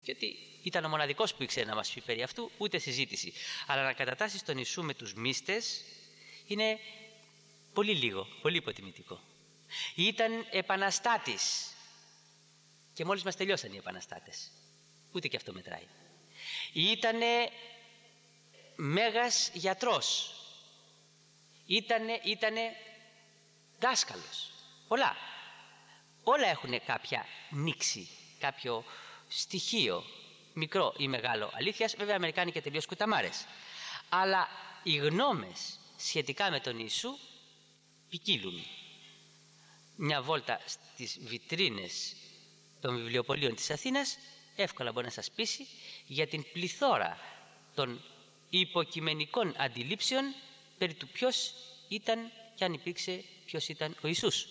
και ότι ήταν ο μοναδικός που ήξερε να μας πει περί αυτού, ούτε συζήτηση. Αλλά να κατατάσσεις τον Ιησού με τους μύστες είναι πολύ λίγο, πολύ υποτιμητικό. Ήταν επαναστάτης και μόλις μας τελειώσαν οι επαναστάτες, ούτε και αυτό μετράει. Ήτανε μέγας γιατρός, ήτανε δάσκαλος, όλα έχουν κάποια νήξη, κάποιο στοιχείο μικρό ή μεγάλο αλήθειας. Βέβαια Αμερικάνοι και τελείως κουταμάρες, αλλά οι γνώμες σχετικά με τον Ιησού ποικίλουν. Μια βόλτα στις βιτρίνες των βιβλιοπωλείων της Αθήνας εύκολα μπορεί να σας πείσει για την πληθώρα των υποκειμενικών αντιλήψεων περί του ποιος ήταν και αν υπήρξε ποιος ήταν ο Ιησούς.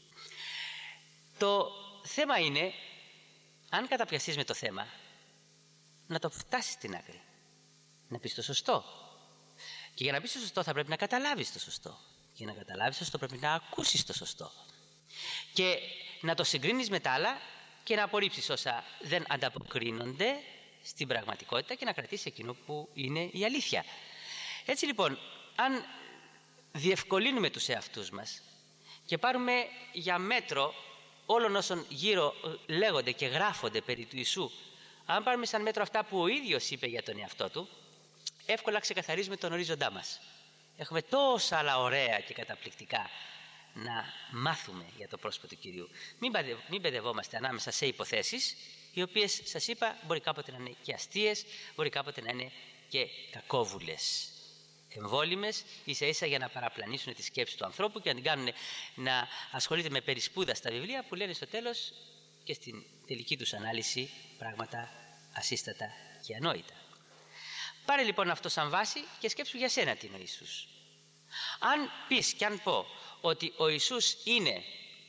Το θέμα είναι, αν καταπιαστείς με το θέμα, να το φτάσεις στην άκρη, να πεις το σωστό. Και για να πεις το σωστό θα πρέπει να καταλάβεις το σωστό. Και για να καταλάβεις το σωστό πρέπει να ακούσεις το σωστό. Και να το συγκρίνεις με τα άλλα και να απορρίψεις όσα δεν ανταποκρίνονται στην πραγματικότητα και να κρατήσεις εκείνο που είναι η αλήθεια. Έτσι λοιπόν, αν διευκολύνουμε τους εαυτούς μας και πάρουμε για μέτρο όλων όσων γύρω λέγονται και γράφονται περί του Ιησού, αν πάρουμε σαν μέτρο αυτά που ο ίδιος είπε για τον εαυτό του, εύκολα ξεκαθαρίζουμε τον ορίζοντά μας. Έχουμε τόσα άλλα ωραία και καταπληκτικά να μάθουμε για το πρόσωπο του Κυρίου. Μην παιδευόμαστε ανάμεσα σε υποθέσεις, οι οποίες σας είπα μπορεί κάποτε να είναι και αστείες, μπορεί κάποτε να είναι και κακόβουλες, εμβόλυμες, ίσα ίσα για να παραπλανήσουν τη σκέψη του ανθρώπου και να την κάνουν να ασχολείται με περισπούδα στα βιβλία που λένε στο τέλος και στην τελική τους ανάλυση πράγματα ασύστατα και ανόητα. Πάρε λοιπόν αυτό σαν βάση και σκέψου για σένα τι είναι ο Ιησούς. Αν πεις και αν πω ότι ο Ιησούς είναι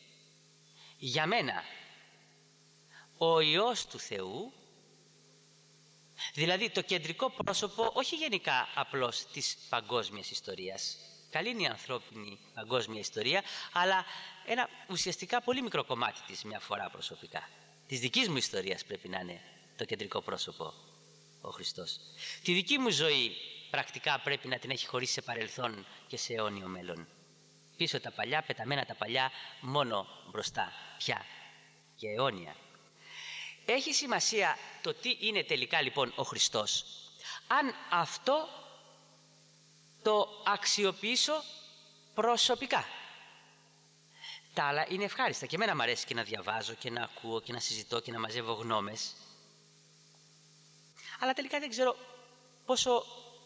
για μένα ο Υιός του Θεού, δηλαδή το κεντρικό πρόσωπο όχι γενικά απλώς της παγκόσμιας ιστορίας, καλή είναι η ανθρώπινη παγκόσμια ιστορία, αλλά ένα ουσιαστικά πολύ μικρό κομμάτι της μια φορά προσωπικά. Της δικής μου ιστορίας πρέπει να είναι το κεντρικό πρόσωπο ο Χριστός. Τη δική μου ζωή πρακτικά πρέπει να την έχει χωρίσει σε παρελθόν και σε αιώνιο μέλλον. Πίσω τα παλιά, πεταμένα τα παλιά, μόνο μπροστά πια για αιώνια. Έχει σημασία το τι είναι τελικά λοιπόν ο Χριστός, αν αυτό το αξιοποιήσω προσωπικά. Τα άλλα είναι ευχάριστα και εμένα μου αρέσει και να διαβάζω και να ακούω και να συζητώ και να μαζεύω γνώμες, αλλά τελικά δεν ξέρω πόσο,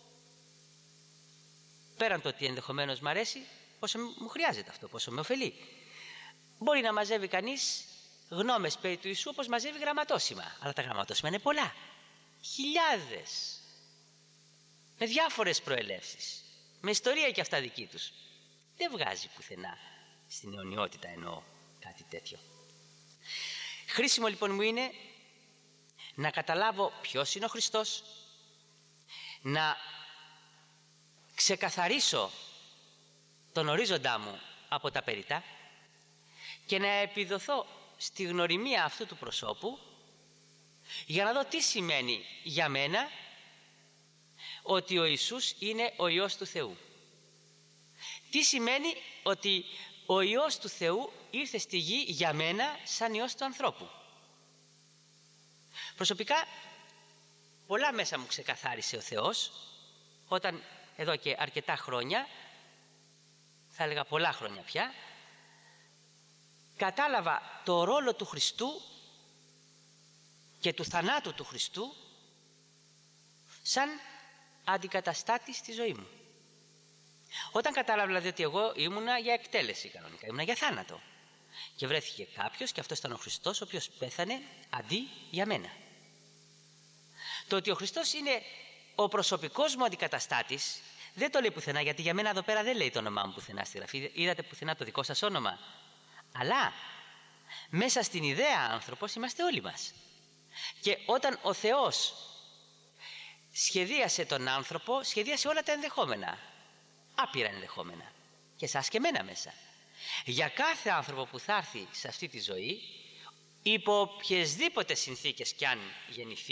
πέραν το ότι ενδεχομένως μου αρέσει, πόσο μου χρειάζεται αυτό, πόσο με ωφελεί. Μπορεί να μαζεύει κανείς γνώμες περί του Ιησού όπως μαζεύει γραμματόσημα, αλλά τα γραμματόσημα είναι πολλά, χιλιάδες, με διάφορες προελεύσεις, με ιστορία και αυτά δική τους. Δεν βγάζει πουθενά στην αιωνιότητα εννοώ κάτι τέτοιο. Χρήσιμο λοιπόν μου είναι να καταλάβω ποιος είναι ο Χριστός, να ξεκαθαρίσω τον ορίζοντά μου από τα περιτά και να επιδοθώ στη γνωριμία αυτού του προσώπου για να δω τι σημαίνει για μένα ότι ο Ιησούς είναι ο Υιός του Θεού. Τι σημαίνει ότι ο Υιός του Θεού ήρθε στη γη για μένα σαν Υιός του ανθρώπου. Προσωπικά πολλά μέσα μου ξεκαθάρισε ο Θεός όταν εδώ και αρκετά χρόνια, θα έλεγα πολλά χρόνια πια, κατάλαβα το ρόλο του Χριστού και του θανάτου του Χριστού σαν αντικαταστάτη στη ζωή μου. Όταν κατάλαβα δηλαδή ότι εγώ ήμουνα για εκτέλεση κανονικά, ήμουνα για θάνατο και βρέθηκε κάποιος και αυτός ήταν ο Χριστός ο οποίος πέθανε αντί για μένα. Το ότι ο Χριστός είναι ο προσωπικός μου αντικαταστάτης δεν το λέει πουθενά, γιατί για μένα εδώ πέρα δεν λέει το όνομά μου πουθενά στη γραφή. Είδατε πουθενά το δικό σας όνομα? Αλλά μέσα στην ιδέα άνθρωπος είμαστε όλοι μας. Και όταν ο Θεός σχεδίασε τον άνθρωπο, σχεδίασε όλα τα ενδεχόμενα, άπειρα ενδεχόμενα, και εσάς και εμένα μέσα. Για κάθε άνθρωπο που θα έρθει σε αυτή τη ζωή, υπό οποιασδήποτε συνθήκες κι αν γεννηθεί,